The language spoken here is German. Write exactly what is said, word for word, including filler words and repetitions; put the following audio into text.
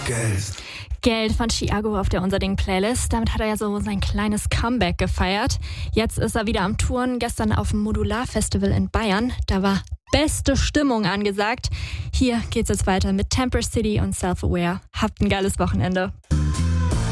Geld. Geld von Thiago auf der Unser Ding Playlist. Damit hat er ja so sein kleines Comeback gefeiert. Jetzt ist er wieder am Touren. Gestern auf dem Modular Festival in Bayern. Da war beste Stimmung angesagt. Hier geht's jetzt weiter mit Temper City und Self-Aware. Habt ein geiles Wochenende.